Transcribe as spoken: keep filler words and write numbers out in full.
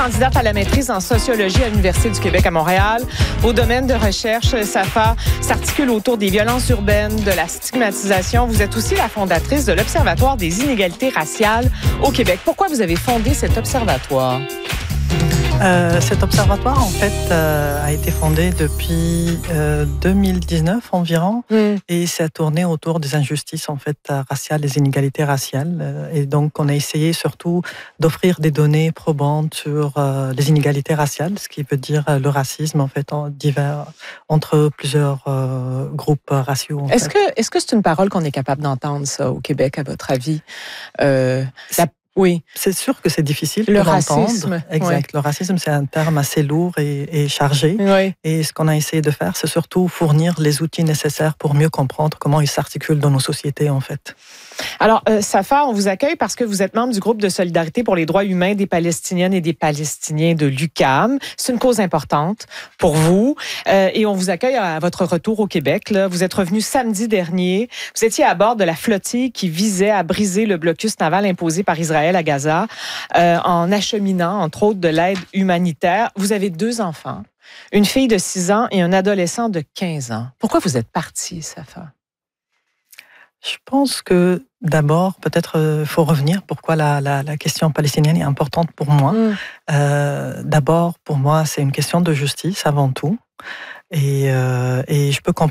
Candidate à la maîtrise en sociologie à l'Université du Québec à Montréal. Vos domaines de recherche, Safa, s'articulent autour des violences urbaines, de la stigmatisation. Vous êtes aussi la fondatrice de l'Observatoire des inégalités raciales au Québec. Pourquoi vous avez fondé cet observatoire? Euh, cet observatoire, en fait, euh, a été fondé depuis euh, deux mille dix-neuf environ, mm. et ça a tourné autour des injustices en fait raciales, des inégalités raciales. Et donc, on a essayé surtout d'offrir des données probantes sur euh, les inégalités raciales, ce qui veut dire euh, le racisme en fait en divers entre plusieurs euh, groupes raciaux. Est-ce fait. que est-ce que c'est une parole qu'on est capable d'entendre ça au Québec, à votre avis? Euh, la Oui. C'est sûr que c'est difficile le pour racisme, entendre. Exact. Oui. Le racisme, c'est un terme assez lourd et, et chargé. Oui. Et ce qu'on a essayé de faire, c'est surtout fournir les outils nécessaires pour mieux comprendre comment ils s'articulent dans nos sociétés, en fait. Alors, euh, Safa, on vous accueille parce que vous êtes membre du groupe de solidarité pour les droits humains des Palestiniennes et des Palestiniens de l'U Q A M. C'est une cause importante pour vous. Euh, et on vous accueille à votre retour au Québec. Là. Vous êtes revenu samedi dernier. Vous étiez à bord de la flottille qui visait à briser le blocus naval imposé par Israël à Gaza euh, en acheminant, entre autres, de l'aide humanitaire. Vous avez deux enfants, une fille de six ans et un adolescent de quinze ans. Pourquoi vous êtes parti, Safa? Je pense que d'abord, peut-être, il euh, faut revenir pourquoi la, la, la question palestinienne est importante pour moi. Mm. Euh, d'abord, pour moi, c'est une question de justice avant tout. Et, euh, et je peux comprendre